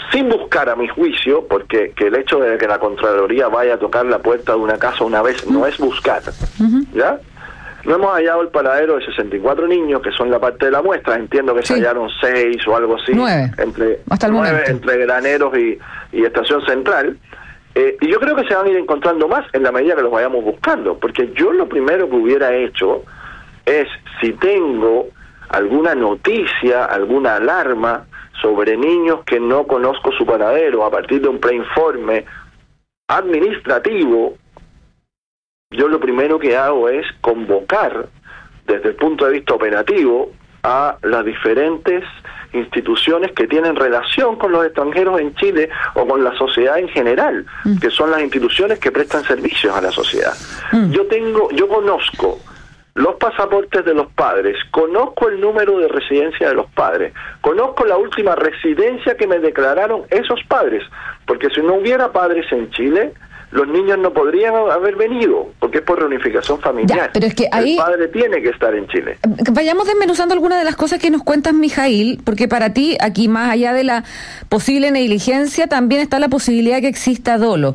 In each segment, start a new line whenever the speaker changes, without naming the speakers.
sin buscar, a mi juicio, porque que el hecho de que la Contraloría vaya a tocar la puerta de una casa una vez no es buscar, ¿ya? No hemos hallado el paradero de 64 niños, que son la parte de la muestra. Entiendo que se hallaron 6 o algo así.
9. Hasta el
9
momento.
entre Graneros y Estación Central. Y yo creo que se van a ir encontrando más en la medida que los vayamos buscando. Porque yo lo primero que hubiera hecho es, si tengo alguna noticia, alguna alarma sobre niños que no conozco su paradero, a partir de un preinforme administrativo, yo lo primero que hago es convocar, desde el punto de vista operativo, a las diferentes instituciones que tienen relación con los extranjeros en Chile o con la sociedad en general, que son las instituciones que prestan servicios a la sociedad. Yo conozco los pasaportes de los padres, conozco el número de residencia de los padres, conozco la última residencia que me declararon esos padres, porque si no hubiera padres en Chile, los niños no podrían haber venido, porque es por reunificación familiar.
Ya, pero es que ahí,
el padre tiene que estar en Chile.
Vayamos desmenuzando algunas de las cosas que nos cuentas, Mijaíl, porque para ti, aquí más allá de la posible negligencia, también está la posibilidad de que exista dolo.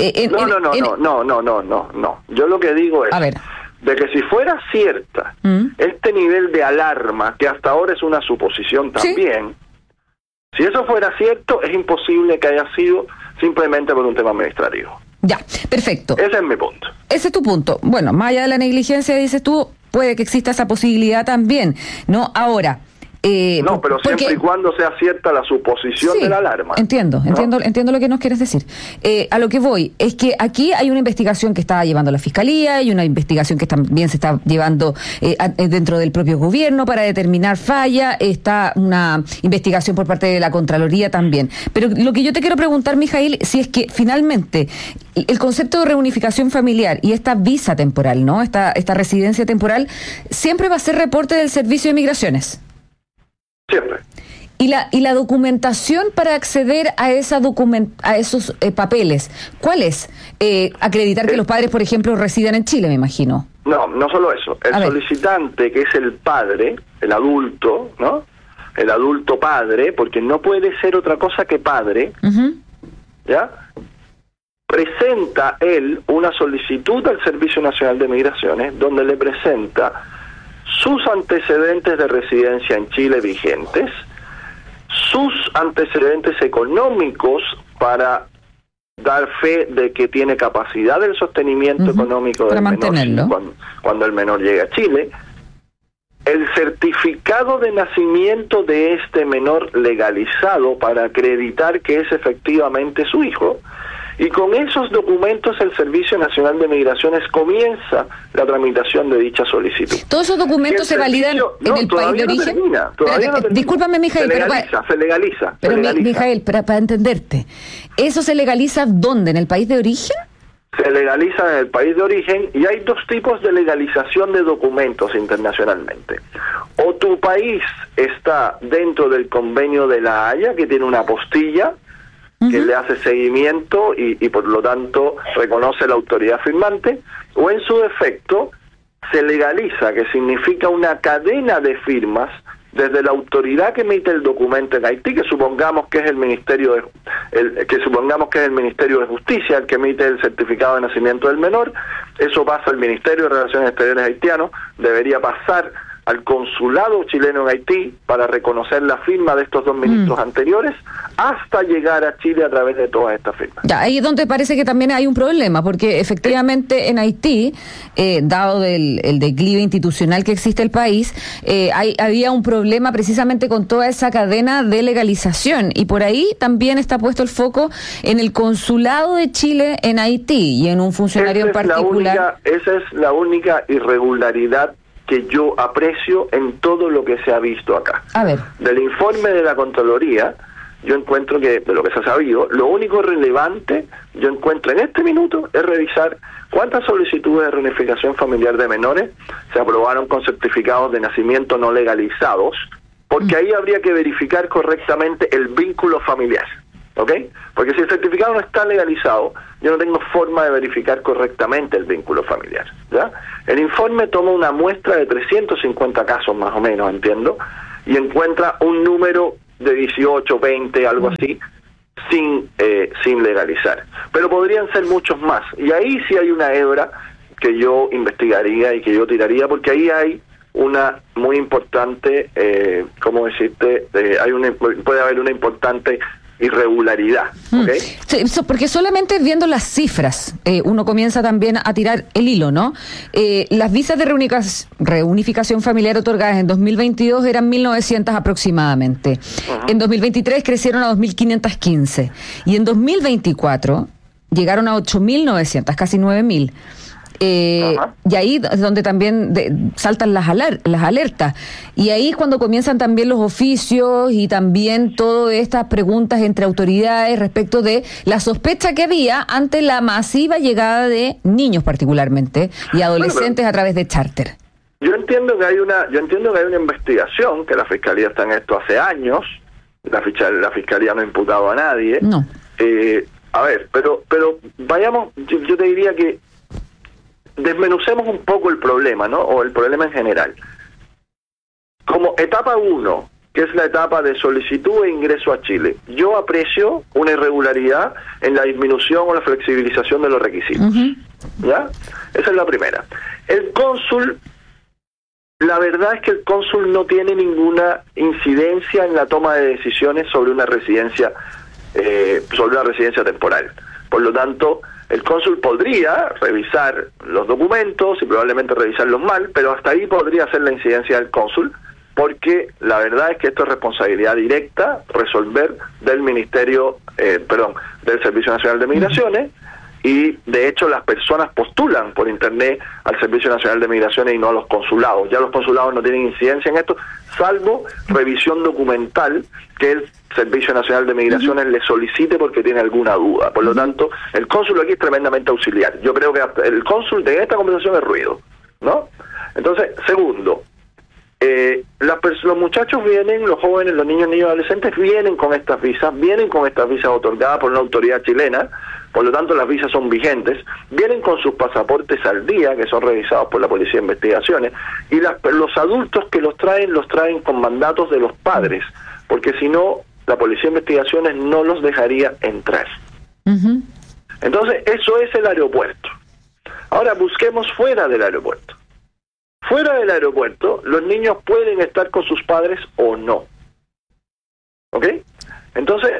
No. Yo lo que digo es,
a ver,
de que si fuera cierta este nivel de alarma, que hasta ahora es una suposición también, si eso fuera cierto, es imposible que haya sido simplemente por un tema administrativo.
Ya, perfecto.
Ese es mi punto.
Ese es tu punto. Bueno, más allá de la negligencia, dices tú, puede que exista esa posibilidad también, ¿no? Ahora...
no, pero siempre y cuando sea cierta la suposición de la alarma.
Entiendo lo que nos quieres decir. A lo que voy es que aquí hay una investigación que está llevando la Fiscalía y una investigación que también se está llevando dentro del propio gobierno para determinar falla. Está una investigación por parte de la Contraloría también. Pero lo que yo te quiero preguntar, Mijaíl, si es que finalmente el concepto de reunificación familiar y esta visa temporal, ¿no? Esta residencia temporal, siempre va a ser reporte del Servicio de Migraciones.
Siempre.
Y la documentación para acceder a esos papeles, ¿cuál es? Acreditar que los padres, por ejemplo, residan en Chile, me imagino.
No solo eso. El solicitante, que es el padre, el adulto, ¿no? El adulto padre, porque no puede ser otra cosa que padre, ¿ya? Presenta él una solicitud al Servicio Nacional de Migraciones, donde le presenta sus antecedentes de residencia en Chile vigentes, sus antecedentes económicos para dar fe de que tiene capacidad del sostenimiento económico del menor cuando el menor llega a Chile, el certificado de nacimiento de este menor legalizado para acreditar que es efectivamente su hijo. Y con esos documentos el Servicio Nacional de Migraciones comienza la tramitación de dicha solicitud.
¿Todos esos documentos se validan en el país de origen? Discúlpame, Mijaíl,
se legaliza.
Pero Mijaíl, para entenderte, ¿eso se legaliza dónde? ¿En el país de origen?
Se legaliza en el país de origen y hay dos tipos de legalización de documentos internacionalmente. O tu país está dentro del convenio de La Haya, que tiene una apostilla, que le hace seguimiento y por lo tanto reconoce la autoridad firmante, o en su defecto se legaliza, que significa una cadena de firmas desde la autoridad que emite el documento en Haití, que supongamos que es el Ministerio de Justicia el que emite el certificado de nacimiento del menor. Eso pasa al Ministerio de Relaciones Exteriores haitiano, debería pasar al consulado chileno en Haití para reconocer la firma de estos dos ministros anteriores, hasta llegar a Chile a través de todas estas firmas.
Ya, ahí es donde parece que también hay un problema, porque efectivamente en Haití, dado el declive institucional que existe el país, había un problema precisamente con toda esa cadena de legalización, y por ahí también está puesto el foco en el consulado de Chile en Haití y en un funcionario en particular.
Esa es la única irregularidad que yo aprecio en todo lo que se ha visto acá.
A ver.
Del informe de la Contraloría, yo encuentro que, de lo que se ha sabido, lo único relevante, yo encuentro en este minuto, es revisar cuántas solicitudes de reunificación familiar de menores se aprobaron con certificados de nacimiento no legalizados, porque ahí habría que verificar correctamente el vínculo familiar. ¿Ok? Porque si el certificado no está legalizado, yo no tengo forma de verificar correctamente el vínculo familiar, ¿ya? El informe toma una muestra de 350 casos más o menos, entiendo, y encuentra un número de 18, 20, algo así, sin legalizar. Pero podrían ser muchos más. Y ahí sí hay una hebra que yo investigaría y que yo tiraría, porque ahí hay una muy importante, ¿cómo decirte? Puede haber una importante irregularidad. ¿Okay?
Sí, porque solamente viendo las cifras uno comienza también a tirar el hilo, ¿no? Las visas de reunificación familiar otorgadas en 2022 eran 1.900 aproximadamente. En 2023 crecieron a 2.515 y en 2024 llegaron a 8.900, casi 9.000. Y ahí es donde también saltan las alertas, y ahí es cuando comienzan también los oficios y también todas estas preguntas entre autoridades respecto de la sospecha que había ante la masiva llegada de niños particularmente y adolescentes a través de charter.
Yo entiendo que hay una investigación, que la Fiscalía está en esto hace años, la Fiscalía no ha imputado a nadie.
No.
A ver, pero vayamos, yo te diría que desmenucemos un poco el problema, ¿no? O el problema en general. Como etapa 1, que es la etapa de solicitud e ingreso a Chile, yo aprecio una irregularidad en la disminución o la flexibilización de los requisitos. ¿Ya? Esa es la primera. El cónsul, la verdad es que el cónsul no tiene ninguna incidencia en la toma de decisiones sobre una residencia temporal. Por lo tanto, el cónsul podría revisar los documentos y probablemente revisarlos mal, pero hasta ahí podría ser la incidencia del cónsul, porque la verdad es que esto es responsabilidad directa resolver del del Servicio Nacional de Migraciones, y de hecho las personas postulan por internet al Servicio Nacional de Migraciones y no a los consulados. Ya los consulados no tienen incidencia en esto, salvo revisión documental que el Servicio Nacional de Migraciones le solicite porque tiene alguna duda. Por lo tanto, el cónsul aquí es tremendamente auxiliar. Yo creo que el cónsul de esta conversación es ruido, ¿no? Entonces, segundo, los muchachos vienen, los jóvenes, los niños y adolescentes vienen con estas visas otorgadas por una autoridad chilena. Por lo tanto, las visas son vigentes, vienen con sus pasaportes al día, que son revisados por la Policía de Investigaciones, y los adultos que los traen con mandatos de los padres, porque si no, la Policía de Investigaciones no los dejaría entrar. Entonces, eso es el aeropuerto. Ahora, busquemos fuera del aeropuerto. Fuera del aeropuerto, los niños pueden estar con sus padres o no. ¿Ok? Entonces,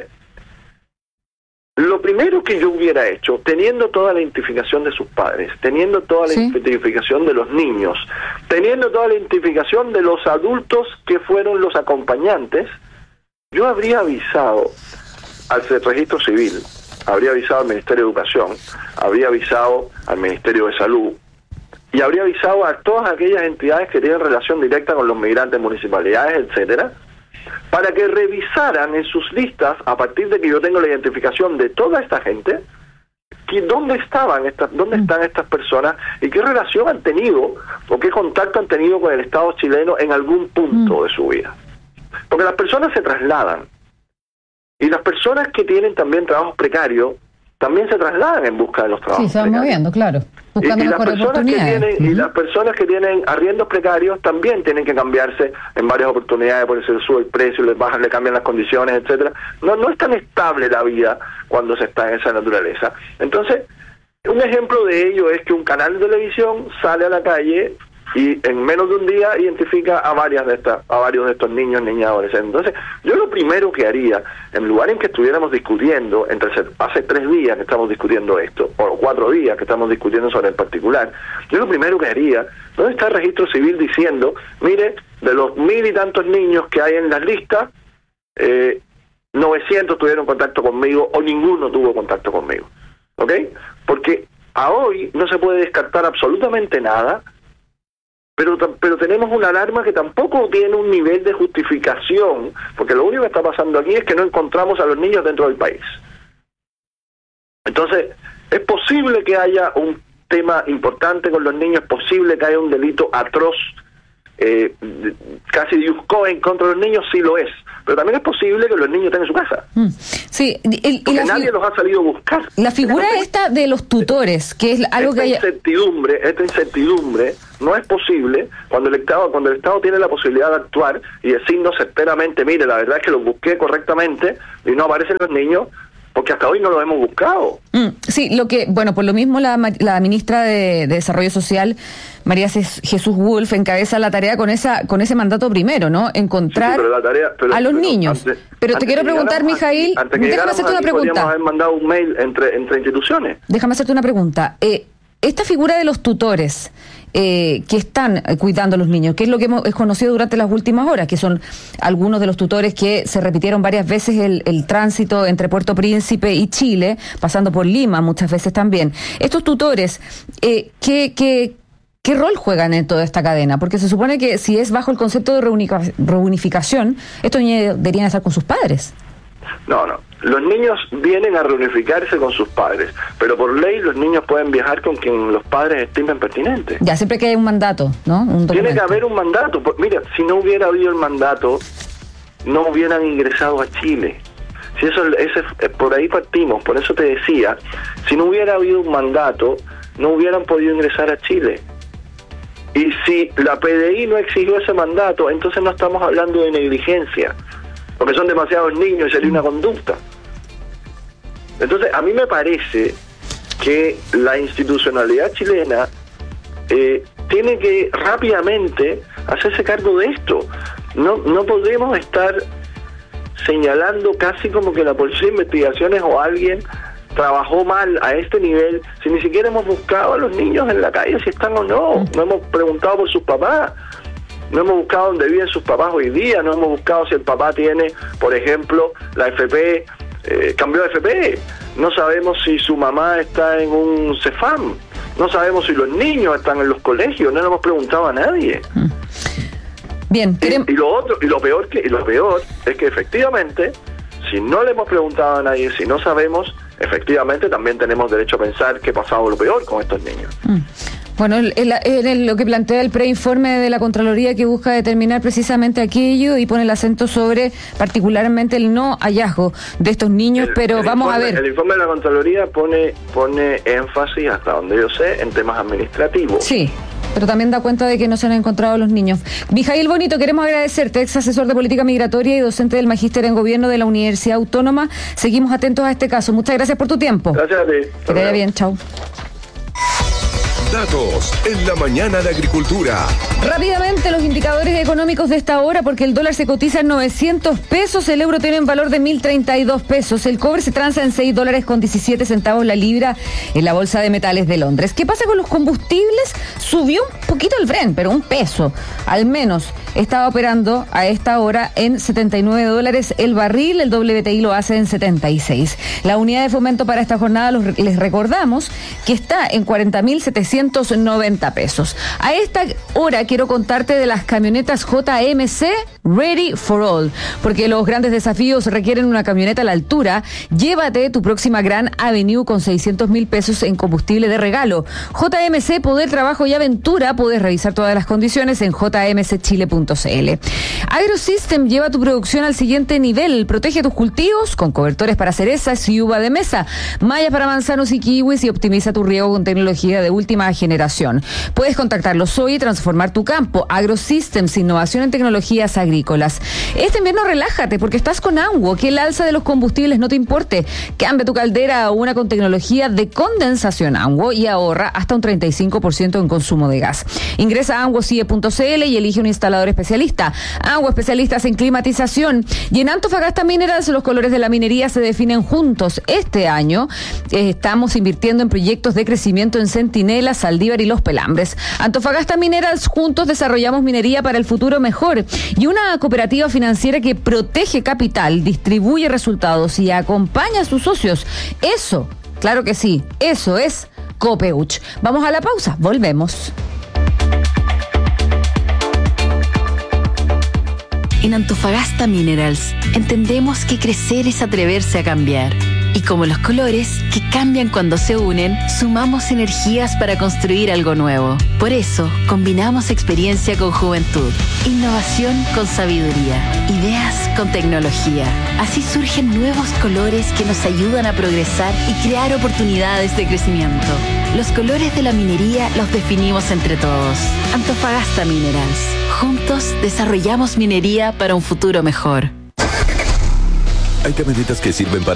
lo primero que yo hubiera hecho, teniendo toda la identificación de sus padres, teniendo toda la identificación de los niños, teniendo toda la identificación de los adultos que fueron los acompañantes, yo habría avisado al Registro Civil, habría avisado al Ministerio de Educación, habría avisado al Ministerio de Salud, y habría avisado a todas aquellas entidades que tienen relación directa con los migrantes, municipalidades, etcétera, para que revisaran en sus listas, a partir de que yo tengo la identificación de toda esta gente, dónde están estas personas y qué relación han tenido o qué contacto han tenido con el Estado chileno en algún punto de su vida. Porque las personas se trasladan, y las personas que tienen también trabajos precarios también se trasladan en busca de los trabajos precarios.
Sí, se van moviendo, claro.
Y las personas que tienen arriendos precarios también tienen que cambiarse en varias oportunidades, por eso le sube el precio, le cambian las condiciones, etcétera. No es tan estable la vida cuando se está en esa naturaleza. Entonces, un ejemplo de ello es que un canal de televisión sale a la calle y en menos de un día identifica a varios de estos niños, niñas, adolescentes. Entonces, yo lo primero que haría, en lugar en que estuviéramos discutiendo, hace 3 días que estamos discutiendo esto, o 4 días que estamos discutiendo sobre el particular, yo lo primero que haría, ¿dónde está el Registro Civil diciendo, mire, de los 1.000 y tantos niños que hay en las listas, 900 tuvieron contacto conmigo o ninguno tuvo contacto conmigo? ¿Ok? Porque a hoy no se puede descartar absolutamente nada, pero tenemos una alarma que tampoco tiene un nivel de justificación, porque lo único que está pasando aquí es que no encontramos a los niños dentro del país. Entonces, es posible que haya un tema importante con los niños, es posible que haya un delito atroz, casi de ius en contra de los niños, sí lo es, pero también es posible que los niños estén en su casa.
Sí,
porque nadie los ha salido a buscar.
La figura esta de los tutores, que es algo que
esta incertidumbre no es posible cuando el Estado tiene la posibilidad de actuar y decirnos certeramente, mire, la verdad es que los busqué correctamente y no aparecen los niños. porque hasta hoy no lo hemos buscado.
Sí, por lo mismo la ministra de Desarrollo Social, María Jesús Wolf, encabeza la tarea con ese mandato primero, ¿no? Encontrar a los niños. Pero te quiero preguntar, Mijaíl, déjame hacerte una pregunta.
Podríamos haber mandado un mail entre instituciones.
Déjame hacerte una pregunta. Esta figura de los tutores que están cuidando a los niños, que es lo que hemos conocido durante las últimas horas, que son algunos de los tutores que se repitieron varias veces el tránsito entre Puerto Príncipe y Chile, pasando por Lima muchas veces también. Estos tutores, ¿qué rol juegan en toda esta cadena? Porque se supone que si es bajo el concepto de reunificación, estos niños deberían estar con sus padres.
No. Los niños vienen a reunificarse con sus padres, pero por ley los niños pueden viajar con quien los padres estimen pertinente.
Ya, siempre que hay un mandato, ¿no?
Tiene que haber un mandato. Mira, si no hubiera habido el mandato, no hubieran ingresado a Chile. Si por ahí partimos, por eso te decía, si no hubiera habido un mandato, no hubieran podido ingresar a Chile. Y si la PDI no exigió ese mandato, entonces no estamos hablando de negligencia, porque son demasiados niños y sería una conducta. Entonces, a mí me parece que la institucionalidad chilena tiene que rápidamente hacerse cargo de esto. No podemos estar señalando casi como que la Policía de Investigaciones o alguien trabajó mal a este nivel, si ni siquiera hemos buscado a los niños en la calle si están o no. No hemos preguntado por sus papás. No hemos buscado dónde viven sus papás hoy día, no hemos buscado si el papá tiene, por ejemplo, la FP, cambió de FP. No sabemos si su mamá está en un CEFAM. No sabemos si los niños están en los colegios. No le hemos preguntado a nadie.
Bien.
Y lo peor es que efectivamente, si no le hemos preguntado a nadie, si no sabemos, efectivamente también tenemos derecho a pensar que ha pasado lo peor con estos niños.
Bueno, lo que plantea el preinforme de la Contraloría, que busca determinar precisamente aquello y pone el acento sobre particularmente el no hallazgo de estos niños, pero vamos a ver.
El informe de la Contraloría pone énfasis, hasta donde yo sé, en temas administrativos.
Sí, pero también da cuenta de que no se han encontrado los niños. Mijaíl Bonito, queremos agradecerte, ex asesor de política migratoria y docente del Magíster en Gobierno de la Universidad Autónoma. Seguimos atentos a este caso. Muchas gracias por tu tiempo.
Gracias a ti.
Que te vaya bien, chao.
Datos en la mañana de Agricultura.
Rápidamente los indicadores económicos de esta hora, porque el dólar se cotiza en 900 pesos, el euro tiene un valor de 1.032 pesos, el cobre se transa en $6.17 la libra en la bolsa de metales de Londres. ¿Qué pasa con los combustibles? Subió un poquito el Brent, pero un peso, al menos. Estaba operando a esta hora en $79 el barril, el WTI lo hace en 76. La unidad de fomento para esta jornada, les recordamos, que está en 40.790 pesos. A esta hora quiero contarte de las camionetas JMC Ready for All, porque los grandes desafíos requieren una camioneta a la altura. Llévate tu próxima Gran Avenue con 600.000 pesos en combustible de regalo. JMC, poder, trabajo y aventura. Puedes revisar todas las condiciones en jmcchile.cl. AgroSystem lleva tu producción al siguiente nivel. Protege tus cultivos con cobertores para cerezas y uva de mesa, mallas para manzanos y kiwis, y optimiza tu riego con tecnología de última generación. Puedes contactarlos hoy y transformar tu campo. AgroSystems, innovación en tecnologías agrícolas. Este invierno relájate porque estás con Anguo. Que el alza de los combustibles no te importe. Cambia tu caldera a una con tecnología de condensación Anguo y ahorra hasta un 35% en consumo de gas. Ingresa a anguocie.cl y elige un instalador especialista. Anguo, especialistas en climatización. Y en Antofagasta Minerals, los colores de la minería se definen juntos. Este año estamos invirtiendo en proyectos de crecimiento en Centinela, Saldívar y Los Pelambres. Antofagasta Minerals, juntos desarrollamos minería para el futuro mejor. Y una cooperativa financiera que protege capital, distribuye resultados y acompaña a sus socios. Eso, claro que sí, eso es Copeuch. Vamos a la pausa, volvemos.
En Antofagasta Minerals entendemos que crecer es atreverse a cambiar. Y como los colores, que cambian cuando se unen, sumamos energías para construir algo nuevo. Por eso, combinamos experiencia con juventud, innovación con sabiduría, ideas con tecnología. Así surgen nuevos colores que nos ayudan a progresar y crear oportunidades de crecimiento. Los colores de la minería los definimos entre todos. Antofagasta Minerals. Juntos desarrollamos minería para un futuro mejor.
Hay camionetas que sirven para